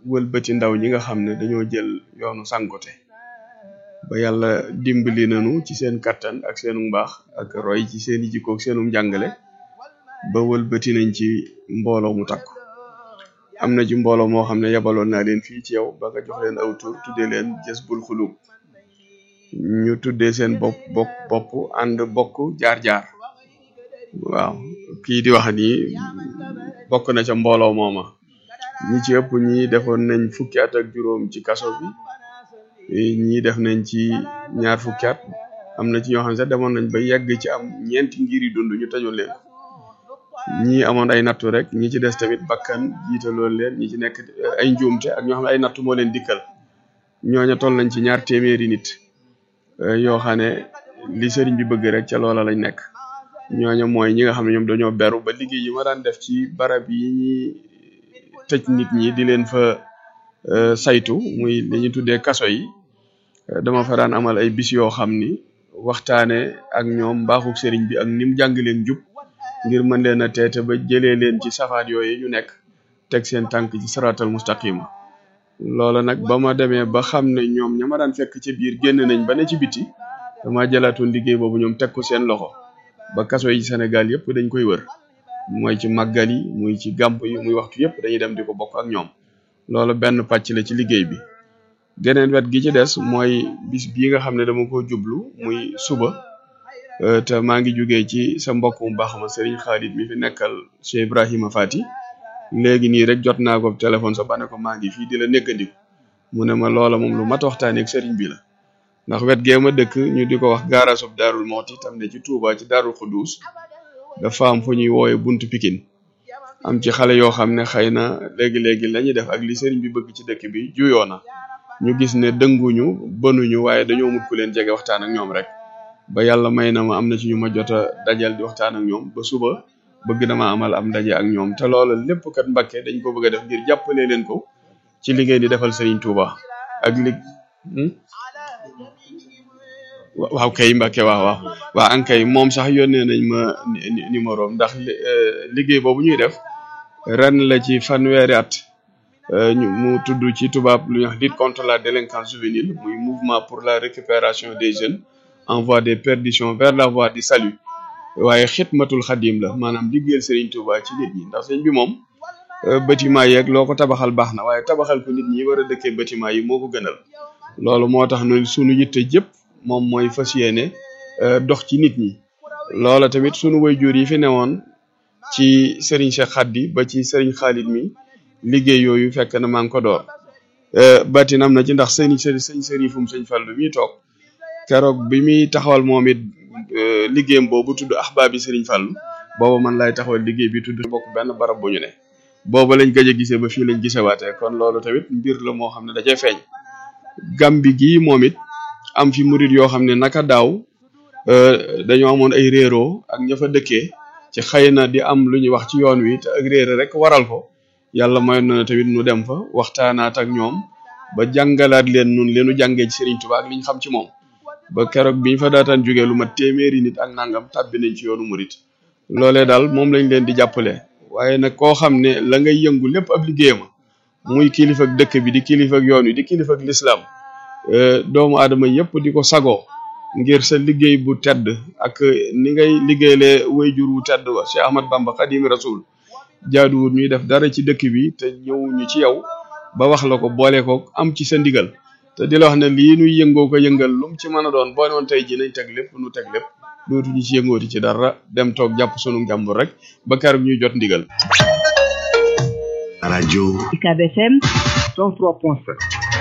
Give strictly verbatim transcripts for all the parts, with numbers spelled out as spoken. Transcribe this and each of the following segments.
wëlbati ndaw ñi nga xam ne dañoo jël yoonu sànkote ba yàlla dimbali nañu ci seen kattan ak seenu mbaax ak roy ci seeni jikko ak seenum njàngale ba wëlbati nañ ci mbooloo mu takku am na ci mbooloo moo xam ne yabaloon naa leen fii ci yow ba nga jox leen aw tur tuddee leen Jazbul Xulub ñu tuddee seen bopp bopp bopp ànd bokk jaar-jaar waaw kii di wax nii bokk na ca mbooloo mooma ñi ci ëpp ñi defoon nañ fukki at ak juróom ci kaso bi ñi def nañ ci ñaar fukki at am na ci ñoo xam ne sax demoon nañ ba yegg ci am ñeenti ngir yi dund ñu tëjoon leen ñi amoon ay nattu rek ñi ci des tamit bakkan jiitaloon leen ñi ci nekk ay njuumte ak ñoo xam ne ay nattu moo leen dikkal ñooña toll nañ ci ñaar téeméeri nit yoo xam ne li sëriñ bi bëgg rek ca loola lañ nekk ñooña mooy ñi nga xam ne ñoom dañoo beru ba liggéey yi ma daan def ci barab yi ñi tëj nit ñi di leen fa saytu muy li ñu tuddee kaso yi dama fa daan amal ay bis yoo xam ni waxtaane ak ñoom mbaaxuk sëriñ bi ak ni mu jàngaleen jub ngir mën leen a teete ba jëlee leen ci safaat yooyu ñu nekk teg seen tànk ci saratal mustaqima loola nag ba ma demee ba xam ne ñoom ña ma daan fekk ci biir génn nañ ba ne ci biti dama jëlaatoon liggéey boobu ñoom teg ko seen loxo ba kaso yi Sénégal yëpp dañ koy wër mooy ci màggal yi muy ci gàmp yi muy waxtu yëpp dañuy dem di ko bokk ak ñoom loolu benn pàcc la ci liggéey bi geneen wet gi ci des mooy bis bii nga xam ne dama ko jublu muy suba te maa ngi jugee ci sa mbokk mu baax ma Serigne Khalid mi fi nekkal Cheikh Ibrahima Fati léegi nii rek jot naa ko téléphone sa bane ko maa ngi fii di la nekkandiku mu ne ma loola moom lu mat waxtaanee ak Serigne bi la ndax wet gee ma dëkk ñu di ko wax gaarasub Daarul Mooti tam ne ci Touba ci Daarul Xuddus dafa am fu ñuy wooye buntu Pikine am ci xale yoo xam ne xëy na léegi-léegi la ñuy def ak li Serigne bi bëgg ci dëkk bi juyoo na ñu gis ne dënguñu bënuñu waaye dañoo mut ku leen jege waxtaan ak ñoom rek ba yàlla may na ma am na ci ñu ma jot a dajal di waxtaan ak ñoom ba suba bëgg dama amal am ndaje ak ñoom te loola lépp kat Mbàkke dañ ko bëgg a def ngir jàppale leen ko ci li ngeen di defal Serigne Touba ak li waaw kay Mbàkke waaw waaw waaw ankay moom sax yónnee nañ ma numéro ndax liggéey boobu ñuy def ren la ci fanweeri at mu tudd ci tubaab lu ñuy wax lutte contre la délinquance juvénile muy mouvement pour la récupération des jeunes en voie de perdition vers la voie du salut waaye xidmatul xadim la maanaam liggéeyal Serigne Touba ci nit ñi ndax sëñ bi moom bâtiment yeeg loo ko tabaxal baax na waaye tabaxal ko nit ñi war a dëkkee bâtiment yi moo ko gënal loolu moo tax nu sunu yitte jëpp moom mooy fas yéene dox ci nit ñi loola tamit sunu waajur yi fi newoon ci Serigne Cheikh Khady ba ci Serigne Khalid mi liggéey yooyu fekk na maa ngi ko door batin am na ci ndax sëñ sëñ sërifum sëñ Fallu mi toog keroog bi muy taxawal moom it liggéeyam boobu tudd Ahbaabi Serigne Fallu booba man laay taxawal liggéey bi tudd bokk benn barab bu ñu ne booba lañ gëj a gisee ba fii lañ gisewaatee kon loolu tamit mbir la moo xam ne da cay feeñ Gambi gii moom it am fi murit yoo xam ne naka daaw dañoo amoon ay réeroo ak ña fa dëkkee ci xëy na di am lu ñuy wax ci yoon wi te ak réere rek waral ko yàlla mayoon na tamit nu dem fa waxtaanaat ak ñoom ba jàngalaat leen nun leenu jàngee ci Serigne Touba ak li ñu xam ci moom ba keroog biñ fa daataan jógee lu mat téeméeri nit ak nangam tàbbi nañ ci yoonu murit loolee daal moom lañ leen di jàppale waaye nag koo xam ne la ngay yëngu lépp ab liggéeyama muy kilifa ak dëkk bi di kilifa ak yoon wi di kilifa ak lislaam doomu aadama yëpp di ko sagoo ngir sa liggéey bu tedd ak ni ngay liggéeylee wayjur wu tedd wa Cheikh Ahmad Bamba Xaadimu Rasuul jaaduwul ñuy def dara ci dëkk bi te ñëwuñu ci yow ba wax la ko boole ko am ci sa ndigal te di la wax ne lii nuy yëngoo ko yëngal lum ci mën a doon boo ne woon tey ji nañ teg lépp nu teg lépp dootuñu ci yëngooti ci dara dem toog jàpp sunu njàmbur rek ba keroog ñuy jot ndigal. rajo UCAB F M cent trois point sept.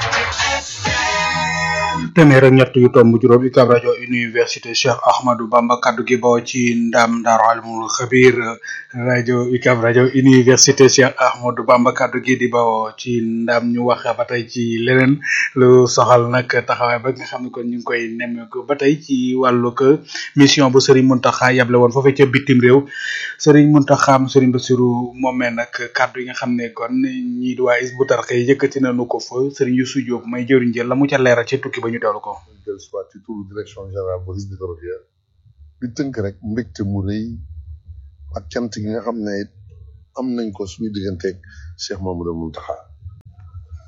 téeméer ak ñett yu tomb juróom UCAB rajo université Cheikh Ahmadou Bamba kaddu gi bawoo ci ndam Daaru Alimul Xabir rajo UCAB rajo université Cheikh Ahmadou Bamba kaddu gi di bawoo ci ndam ñu wax ba tey ci leneen lu soxal nag taxawaay ba nga xam ne kon ñu ngi koy nemmeeku ba tey ci wàllu que mission bu Serigne Mountakha yable woon foofee ca bitim réew Serigne Mountakha Serigne Bassirou moomee nag kaddu yi nga xam ne kon ñii di waa Hizbut Tarqiyyah yëkkati nañu ko fa Serigne Youssou Diop may jëriñ jël la mu ca leeral ci tukki ba ñu teewlu ko. del soit ci turu direction générale bu Hizbut Tarqiyyah di tënk rek mbégte mu rëy ak cant gi nga xam ne am nañ ko suñu digganteeg Cheikh Mamadou Mountakha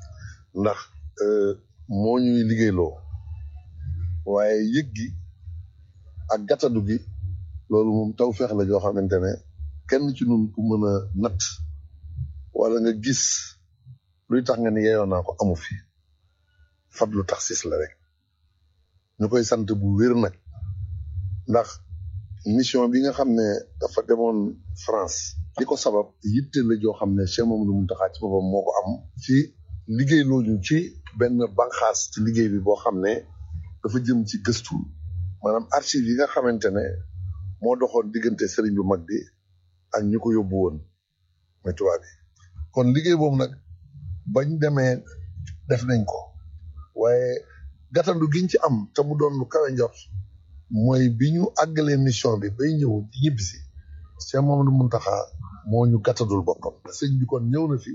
ndax moo ñuy liggéeyloo waaye yëg gi ak gàttadu gi loolu moom tawfeex la joo xamante ne kenn ci nun ku mën a natt wala nga gis luy tax nga ni yeyoon naa ko amu fi fadlu taxsis la rek ñu koy sant bu wér nag ndax mission bi nga xam ne dafa demoon France li ko sabab yitte la joo xam ne Cheikh Mamadou Mountakha ci boppam moo ko am ci liggéey looñu ci benn banqaas ci liggéey bi boo xam ne dafa jëm ci gëstu maanaam archive yi nga xamante ne moo doxoon diggante sëriñ bu mag bi ak ñu ko yóbbu woon mooy tubaab bi kon liggéey boobu nag bañ demee def nañ ko waaye gàttandu giñ ci am te mu doon lu kawe njort mooy bi ñu àggalee mission bi bay ñëw di ñibbisi Cheikh Mamadou Mountakha moo ñu gàttadul boppam sëñ bi kon ñëw na fi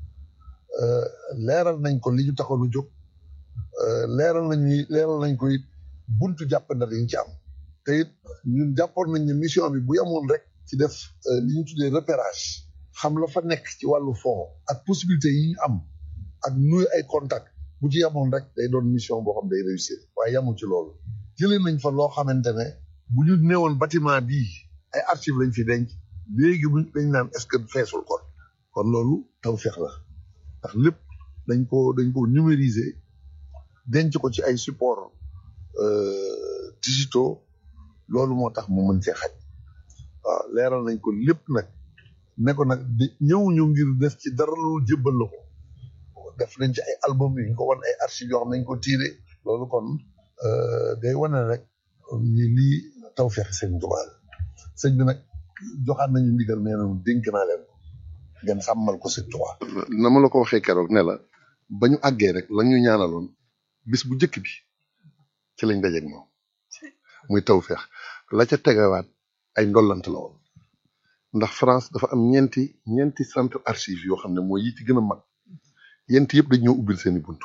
leeral nañ ko li ñu taxoon a jóg leeral nañ leeral nañ ko it buntu jàppandal yi ñu ci am te it ñun jàppoon nañ ne mission bi bu yamoon rek ci def li ñu tuddee repérage xam la fa nekk ci wàllu fond ak possibilité yi ñu am ak nuyu ay contact bu ci yamoon rek day doon mission boo xam day réussir waaye yamul ci loolu jëlee nañ fa loo xamante ne bu ñu néewoon bâtiment bii ay archive lañ fi denc léegi buñ dañ naan est-ce que feesul kon kon loolu taw feex la ndax lépp dañ ko dañ ko numériser denc ko ci ay support digitaux loolu moo tax mu mën cee xaj waaw leeral nañ ko lépp nag ne ko nag di ñëwuñu ngir def ci dara lu jébbal la ko def nañ ci ay album yi ñu ko wan ay archives yoo xam nañ ko tiire loolu kon day wane rek ni lii taw feex sëñ Tuubaa sëñ bi nag joxaat nañu ndigal nee na dénk naa leen ko ngeen sàmmal ko sëñ Tuubaa na ma la ko waxee keroog ne la ba ñu àggee rek la ñu ñaanaloon bis bu njëkk bi ci lañ dajeeg moom muy taw feex la ca tegawaat ay ndollant la woon ndax France dafa am ñeenti ñeenti centre archive yoo xam ne mooy yi ci gën a mag yent yëpp dañ ñoo ubbil seeni bunt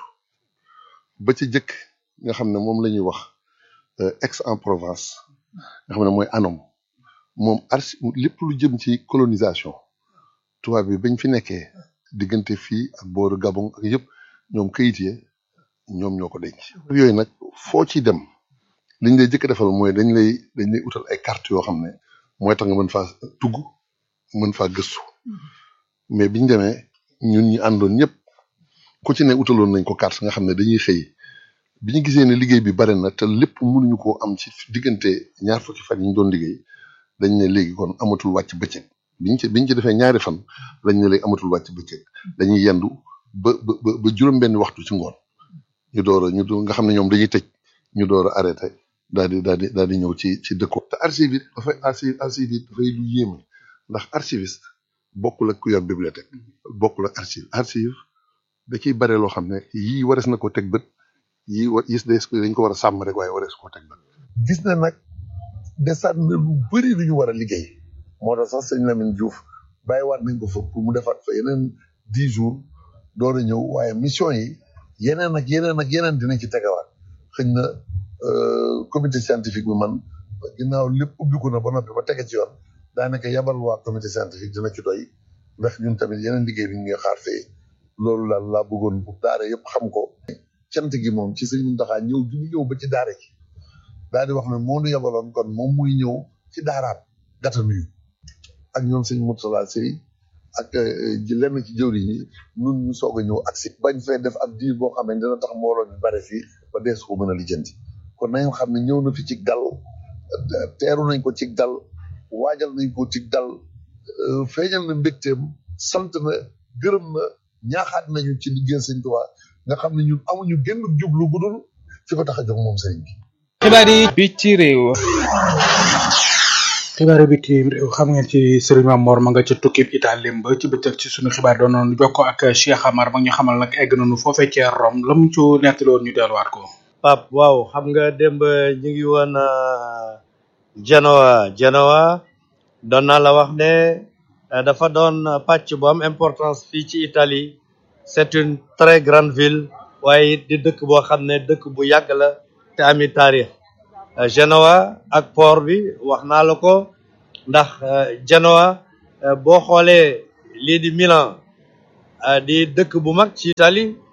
ba ci jëkk nga xam ne moom la ñuy wax Aix-en-Provence nga xam ne mooy anom moom archi lépp lu jëm ci colonisation tubaab bi bañ fi nekkee diggante fii ak booru Gabon ak yëpp ñoom kayit yi ñoom ñoo ko denc yooyu nag foo ci dem liñ lay jëkk defal mooy dañ lay dañ lay utal ay carte yoo xam ne mooy tax nga mën faa tugg mën faa gëstu mais biñ demee ñun ñi àndoon ñëpp ku ci ne utaloon nañ ko carte nga xam ne dañuy xëy bi ñu gisee ne liggéey bi bare na te lépp mënuñu koo am ci diggante ñaar fukki fan yi ñu doon liggéey dañ ne léegi kon amatul wàcc bëccëg biñ ci biñ ci defee ñaari fan lañ ne léegi amatul wàcc bëccëg dañuy yendu ba ba ba juróom-benn waxtu ci ngoon ñu door a ñu door nga xam ne ñoom dañuy tëj ñu door a arrêté daal di daal di daal di ñëw ci ci dëkko te archive it dafay archive archive it dafay lu yéeme ndax archiviste bokkul ak ku yor bibliothèque bokkul ak archive archive da ciy bare loo xam ne yii wares na ko teg bët yii wa yis des dañ ko war a sàmm rek waaye wares koo teg bët gis na nag desaat na lu bëri lu ñu war a liggéey moo tax sax sëñ Lamine Diouf bàyyiwaat nañ ko fa pour mu defaat fa yeneen dix jours door a ñëw waaye mission yi yeneen ak yeneen ak yeneen dinañ ci tegawaat xëy na comité scientifique bi man ginnaaw lépp ubbiku na ba noppi ba tege ci yoon daanaka yabal waa comité scientifique dina ci doy ndax ñun tamit yeneen liggéey bi ñu ngi xaar fee loolu daal laa bëggoon pour daara yëpp xam ko cant gi moom ci sëñ Mountakha ñëw gi ñu ñëw ba ci daara gi daal di wax ne moo nu yabaloon kon moom muy ñëw ci daaraat gata nuyu ak ñoom sëñ Mourtala Sey ak lenn ci jëwriñ yi ñun ñu soog a ñëw agsi bañ fee def ab diir boo xam ne dina tax mbooloo mi bare fii ba dees ko mën a lijjanti kon nañ xam ne ñëw na fi ci dal teeru nañ ko ci dal waajal nañ ko ci dal feeñal na mbégteem sant na gërëm na ñaaxaat nañu ci liggéey sëñ Tuubaa nga xam ne ñun amuñu genn jublu gudul fi ko tax a jóg moom sëriñ bi. xibaar yi bi ci réew. xibaar yi bi ci réew xam ngeen ci Serigne Mame Mor ma nga ci tukkib Italie ba ci bëccëg ci sunu xibaar doon nañu jokkoo ak Cheikh Amar ma ñu xamal nag egg nañu foofee ca Rome la mu ci nettali woon ñu delluwaat ko. Pape waaw xam nga démb ñu ngi woon Genoa Genoa doon naa la wax ne dafa doon pàcc bu am importance fii ci Italie c'est une très grande ville waaye di dëkk boo xam ne dëkk bu yàgg la te ami taarix Genoa ak port bi wax naa la ko ndax Genoa boo xoolee lii di Milan di dëkk bu mag ci Italie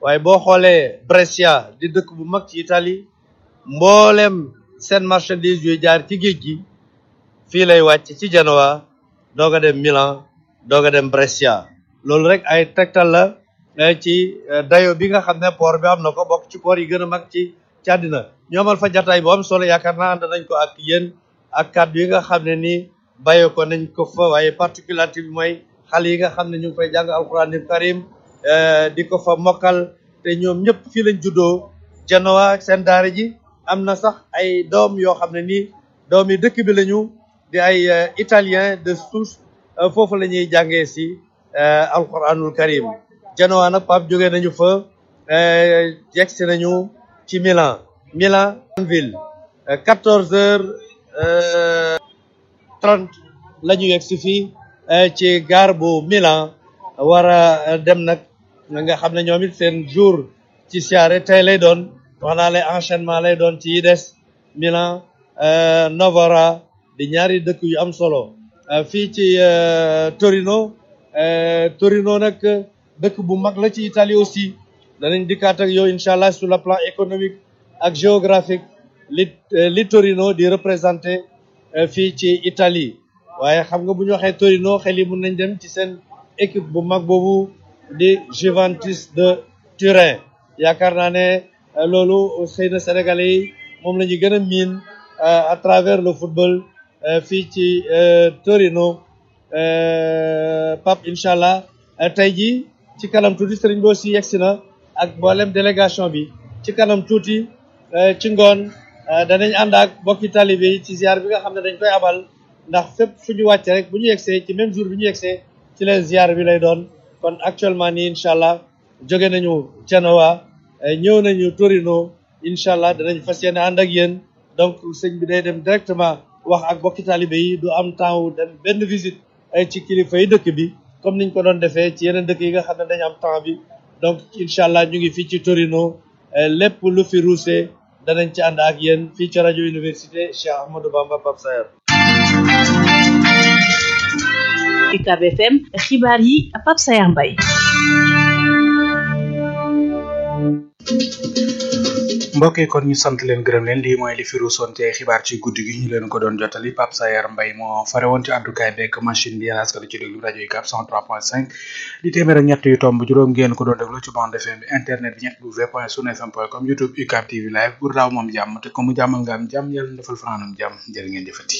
waaye boo xoolee Brescia di dëkk bu mag ci Italie mboolem seen marchandise yuy jaar ci géej gi fii lay wàcc ci Genoa doog a dem Milan doog a dem Brescia loolu rek ay tegtal la ci dayo bi nga xam ne port bi am na ko bokk ci port yi gën a mag ci ci àddina ñu amal fa jataay bu am solo yaakaar naa ànd nañ ko ak yéen ak kàddu yi nga xam ne nii bàyyee ko nañ ko fa waaye particularité bi mooy xale yi nga xam ne ñu ngi fay jàng alquranil karim di ko fa mokkal te ñoom ñëpp fii lañ juddoo Genoa seen daara ji am na sax ay doom yoo xam ne nii doom yi dëkk bi lañu di ay italien de souche foofu la ñuy jàngee si alquranul karim Genoa nag Pape jógee nañu fa yegsi nañu ci Milan Milan ville quatorze heures trente la ñu yegsi fii ci gare bu Milan war a dem nag nga xam ne ñoom it seen jour ci siyaare tey lay doon wax naa lay enchaînement lay doon ci yi des Milan Novara di ñaari dëkk yu am solo fii ci Torino Torino nag dëkk bu mag la ci Italie aussi danañ dikkaat ak yow incha allah sur le plan économique ak géographique li li Torino di représenté fii ci Italie waaye xam nga bu ñu waxee Torino xel yi mun nañ dem ci seen équipe bu mag boobu di Juventus de Turin yaakaar naa ne loolu xëy na Sénégalais yi moom la ñu gën a miin à travers le football fii ci Torino Pape incha allah tey jii ci kanam tuuti sëriñ bi aussi yegsi na ak mboolem délégation bi ci kanam tuuti ci ngoon danañ ànd ak bokki talibé yi ci ziar bi nga xam ne dañ koy abal ndax fépp fu ñu wàcce rek bu ñu yegsee ci même jour bi ñu yegsee ci leen ziar bi lay doon kon actuellement nii incha allah jóge nañu Genoa ñëw nañu Torino incha allah danañ fas yéene ànd ak yéen donc sëñ bi day dem directement wax ak bokki talibé yi du am temps wu dem benn visite ci kilifa yi dëkk bi comme niñ ko doon defee ci yeneen dëkk yi nga xam ne dañu am temps bi donc incha allah ñu ngi fii ci Torino lépp lu fi ruusee danañ ci ànd ak yéen fii ci rajo université Cheikh Ahmadou Bamba Pape Sayar. U C A B F M xibaar yi Pape Sayar Mbaye. mbokk yi kon ñu sant leen gërëm leen lii mooy li fi ruusoon ci ay xibaar ci guddi gi ñu leen ko doon jottali Pape Sayar Mbaye moo fare woon ci àddukaay beeg machine bi yéen askan ci déglu rajo U C A B cent trois point cinq di téeméer ak ñett yu tomb juróom ngeen ko doon déglu ci bande F M bi internet bi ñett w point sun fm point com YouTube U C A B T V live pour daaw moom jàmm te ko mu jàmmal nga am jàmm yàlla defal fanaanum jàmm jërë ngeen jëfati.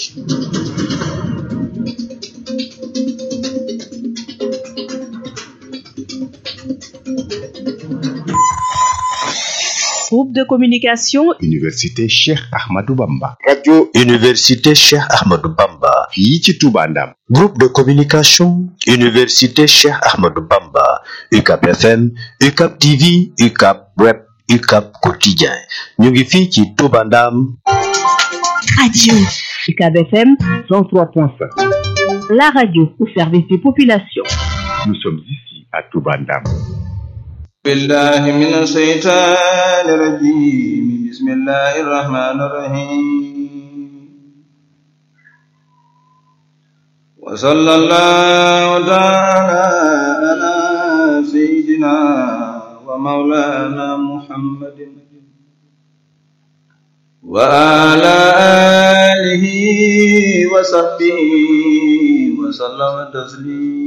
Groupe de communication Université Cheikh Ahmadou Bamba. Radio Université Cheikh Ahmadou Bamba. fii ci Touba Ndam. Groupe de communication Université Cheikh Ahmadou Bamba. U C A B F M, U C A B T V, U C A B Web, U C A B Quotidien. ñu ngi fii ci Touba Ndam. Radio U C A B F M cent trois point cinq. La radio au service des populations. Nous sommes ici à Touba Ndam. بالله من الشيطان الرجيم بسم الله الرحمن الرحيم وصلى الله تعالى على سيدنا ومولانا محمد وعلى آله وصحبه وسلم تسليما